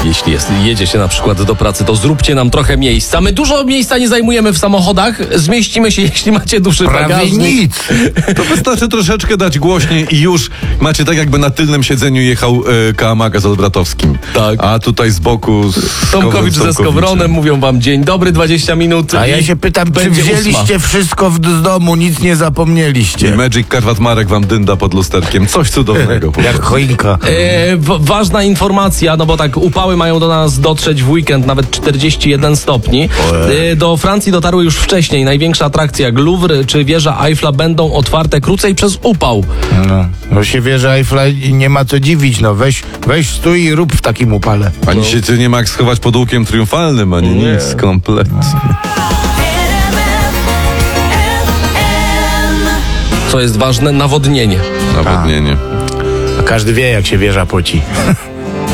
jeśli jedziecie na przykład do pracy, to zróbcie nam trochę miejsca. My dużo miejsca nie zajmujemy w samochodach, zmieścimy się, jeśli macie duży Prawie bagażnik. nic. To wystarczy troszeczkę dać głośniej i już macie tak, jakby na tylnym siedzeniu jechał Kaamaga z Olbratowskim. Tak. A tutaj z boku Tomkowicz ze Skowronem mówią wam dzień dobry, 20 minut. A ja i się pytam, czy będzie wzięliście 8. wszystko z domu, nic nie I zapomnieliście. Magic Karwat Marek wam dynda pod lusterkiem. Coś cudownego. po Jak prostu. choinka. Ważna informacja, no bo tak upały mają do nas dotrzeć w weekend, nawet 41 stopni. Do Francji dotarły już wcześniej. Największa atrakcja jak Louvre czy wieża Eiffla będą otwarte krócej przez upał. No się wierzy Eiffla i nie ma co dziwić, no weź stój i rób w takim upale. Ani się ty nie ma jak schować pod łukiem triumfalnym, ani nic kompletnie. Co jest ważne? Nawodnienie. Nawodnienie. A każdy wie, jak się wieża poci.